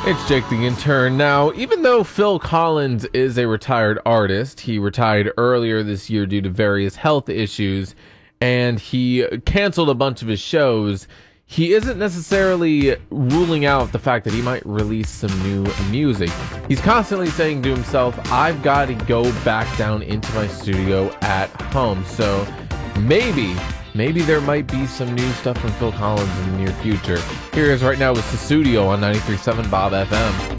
It's Jake the Intern. Now, even though Phil Collins is a retired artist, he retired earlier this year due to various health issues, and he canceled a bunch of his shows. He isn't necessarily ruling out the fact that he might release some new music. He's constantly saying to himself, I've got to go back down into my studio at home. So maybe there might be some new stuff from Phil Collins in the near future. Here he is right now with Sussudio on 93.7 Bob FM.